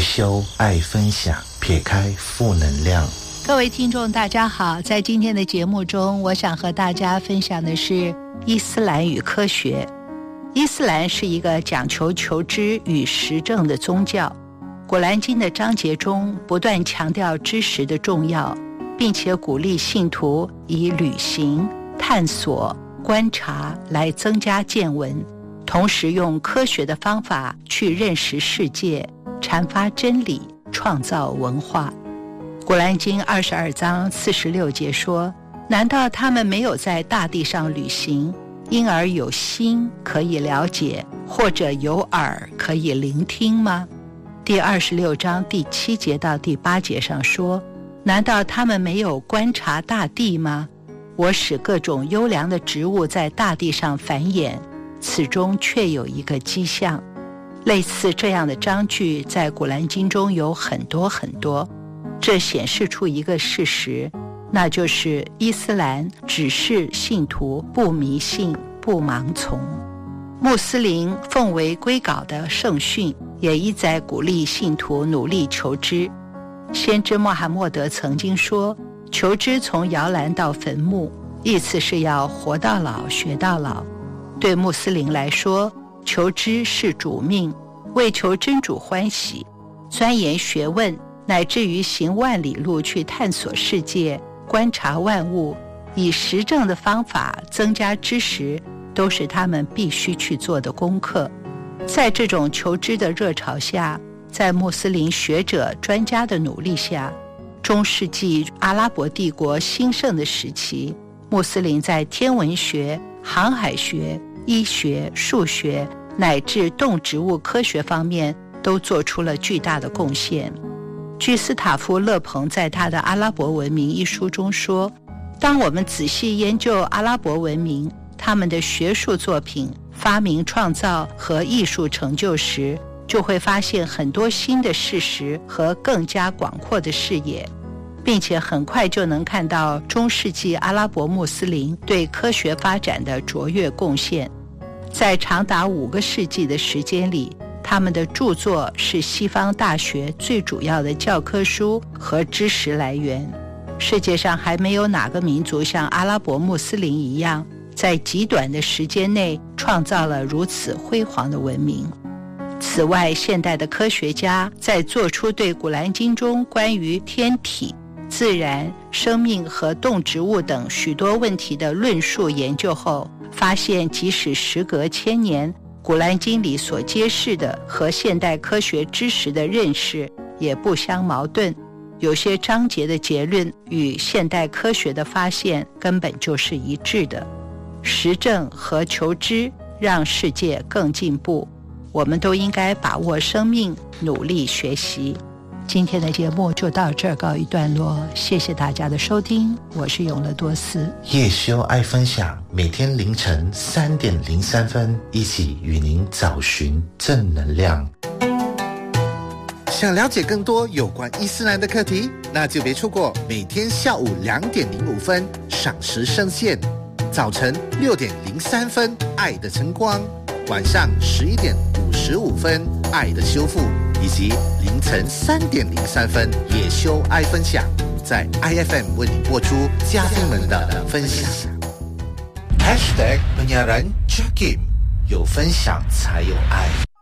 修爱分享，撇开负能量。 各位听众大家好，在今天的节目中，我想和大家分享的是伊斯兰与科学。伊斯兰是一个讲求求知与实证的宗教，古兰经的章节中不断强调知识的重要，并且鼓励信徒以旅行、探索、观察来增加见闻，同时用科学的方法去认识世界，阐发真理，创造文化。古兰经22章46节说，难道他们没有在大地上旅行，因而有心可以了解，或者有耳可以聆听吗？第26章第7节到第8节上说，难道他们没有观察大地吗？我使各种优良的植物在大地上繁衍，此中却有一个迹象。类似这样的章句在古兰经中有很多很多，这显示出一个事实，那就是伊斯兰指示信徒不迷信、不盲从。穆斯林奉为圭诰的圣训也一再鼓励信徒努力求知。先知穆罕默德曾经说，求知从摇篮到坟墓，意思是要活到老学到老。对穆斯林来说，求知是主命，为求真主欢喜，钻研学问，乃至于行万里路去探索世界，观察万物，以实证的方法增加知识，都是他们必须去做的功课。在这种求知的热潮下，在穆斯林学者专家的努力下，中世纪阿拉伯帝国兴盛的时期，穆斯林在天文学、航海学、医学、数学乃至动植物科学方面都做出了巨大的贡献。居斯塔夫·勒鹏在他的《阿拉伯文明》一书中说，当我们仔细研究阿拉伯文明，他们的学术作品、发明创造和艺术成就时，就会发现很多新的事实和更加广阔的视野，并且很快就能看到中世纪阿拉伯穆斯林对科学发展的卓越贡献。在长达5个世纪的时间里，他们的著作是西方大学最主要的教科书和知识来源。世界上还没有哪个民族像阿拉伯穆斯林一样，在极短的时间内创造了如此辉煌的文明。此外，现代的科学家在做出对古兰经中关于天体、自然、生命和动植物等许多问题的论述研究后，发现即使时隔1000年，古兰经里所揭示的和现代科学知识的认识也不相矛盾，有些章节的结论与现代科学的发现根本就是一致的。实证和求知让世界更进步，我们都应该把握生命，努力学习。今天的节目就到这儿告一段落，谢谢大家的收听，我是永乐多斯。 叶修爱分享，每天凌晨3点03分，一起与您找寻正能量。 想了解更多有关伊斯兰的课题，那就别错过每天下午2点05分赏识圣线，早晨6点03分爱的晨光，晚上11点55分爱的修复，以及凌晨3点03分叶修爱分享，在 IFM 为你播出嘉宾们的分享。 #penyiaran Jakim， 有分享才有爱。